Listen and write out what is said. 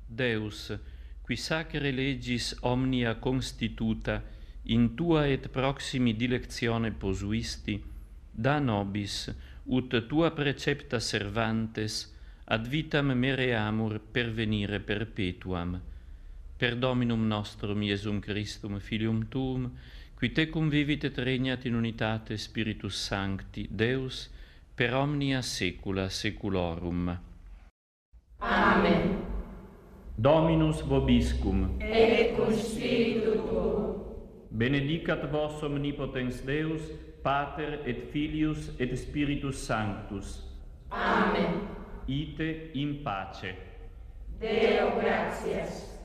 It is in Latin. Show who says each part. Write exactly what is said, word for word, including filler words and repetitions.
Speaker 1: Deus, qui sacre legis omnia constituta in tua et proximi dilectione posuisti, da nobis, ut tua precepta servantes, ad vitam mereamur pervenire perpetuam. Per Dominum nostrum Iesum Christum, Filium Tuum, qui tecum vivit et regnat in unitate Spiritus Sancti, Deus, per omnia saecula saeculorum.
Speaker 2: Amen.
Speaker 1: Dominus vobiscum.
Speaker 2: Et cum spiritu tuo.
Speaker 1: Benedicat vos omnipotens Deus, Pater et Filius et Spiritus Sanctus.
Speaker 2: Amen.
Speaker 1: Ite in pace.
Speaker 2: Deo gratias.